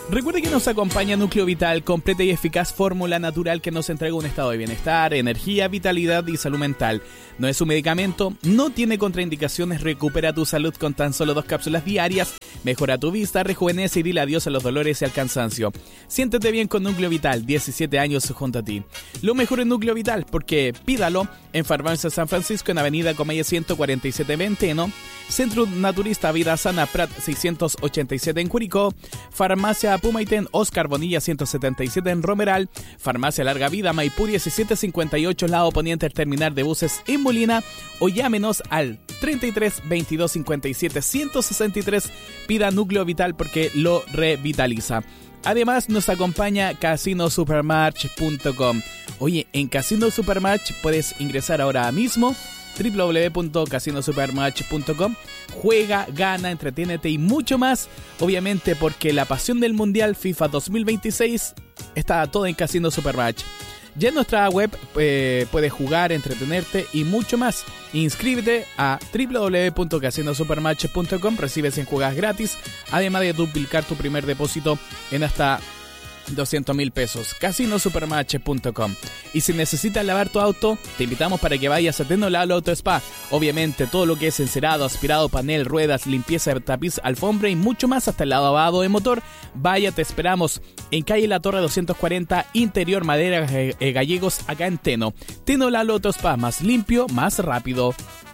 Recuerde que nos acompaña Núcleo Vital, completa y eficaz fórmula natural que nos entrega un estado de bienestar, energía, vitalidad y salud mental. No es un medicamento, no tiene contraindicaciones, recupera tu salud con tan solo 2 cápsulas diarias, mejora tu vista, rejuvenece y dile adiós a los dolores y al cansancio. Siéntete bien con Núcleo Vital, 17 años junto a ti. Lo mejor en Núcleo Vital, porque pídalo en Farmacia San Francisco en Avenida Comella 14720, ¿no? Centro Naturista Vida Sana Prat 687 en Curicó, Farmacia Pumaitén Oscar Bonilla 177 en Romeral, Farmacia Larga Vida Maipú 1758 lado poniente al terminal de buses en Molina, o llámenos al 33 22 57 163. Pida Núcleo Vital porque lo revitaliza. Además nos acompaña CasinoSupermatch.com. Oye, en Casino Supermatch puedes ingresar ahora mismo www.casinosupermatch.com. Juega, gana, entretiénete y mucho más. Obviamente porque la pasión del Mundial FIFA 2026 está todo en Casino Supermatch. Ya en nuestra web puedes jugar, entretenerte y mucho más. Inscríbete a www.casinosupermatch.com. Recibes en jugadas gratis, además de duplicar tu primer depósito en hasta 200,000 pesos. CasinoSupermatch.com. Y si necesitas lavar tu auto, te invitamos para que vayas a Tenolalo Auto Spa. Obviamente todo lo que es encerado, aspirado, panel, ruedas, limpieza de tapiz, alfombra y mucho más, hasta el lavado de motor. Vaya, te esperamos en calle La Torre 240, Interior Madera Gallegos, acá en Tenolalo Auto Spa. Más limpio, más rápido.